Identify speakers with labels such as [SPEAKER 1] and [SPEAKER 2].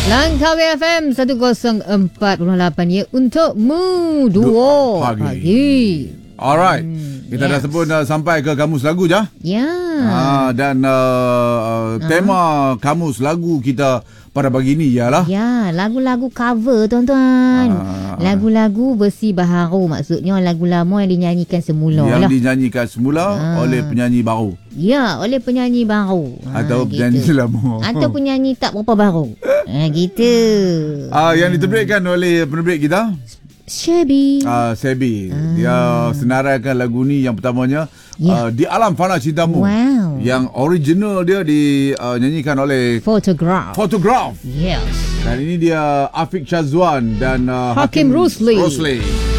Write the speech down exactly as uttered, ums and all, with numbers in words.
[SPEAKER 1] Langkawi F M seratus empat puluh lapan ya untukmu dua
[SPEAKER 2] pagi.
[SPEAKER 1] pagi.
[SPEAKER 2] Alright.
[SPEAKER 1] Hmm,
[SPEAKER 2] Kita
[SPEAKER 1] yes.
[SPEAKER 2] dah sebut uh, sampai ke kamus lagu je.
[SPEAKER 1] Ya.
[SPEAKER 2] Ah, dan uh, uh, tema kamus lagu kita pada pagi ni ialah
[SPEAKER 1] Ya, lagu-lagu cover tuan-tuan.
[SPEAKER 2] Ah.
[SPEAKER 1] Lagu-lagu versi baharu, maksudnya lagu lama yang dinyanyikan semula
[SPEAKER 2] yang
[SPEAKER 1] lah.
[SPEAKER 2] dinyanyikan semula
[SPEAKER 1] Ah.
[SPEAKER 2] oleh penyanyi baru
[SPEAKER 1] Ya, oleh penyanyi baru. Ha,
[SPEAKER 2] atau penyanyi
[SPEAKER 1] gitu.
[SPEAKER 2] lama.
[SPEAKER 1] Atau penyanyi tak berapa baru. Ha, gitu.
[SPEAKER 2] Ah, yang diterbitkan oleh penerbit kita
[SPEAKER 1] Shabby.
[SPEAKER 2] uh, Sebi. Dia senaraikan lagu ni yang pertamanya
[SPEAKER 1] Ya.
[SPEAKER 2] uh, Di Alam Fana Cintamu.
[SPEAKER 1] Wow.
[SPEAKER 2] Yang original dia dinyanyikan oleh
[SPEAKER 1] Photograph.
[SPEAKER 2] Photograph.
[SPEAKER 1] Yes.
[SPEAKER 2] Dan ini dia Afiq Syazwan dan uh,
[SPEAKER 1] Hakim Rusli.
[SPEAKER 2] Rusli.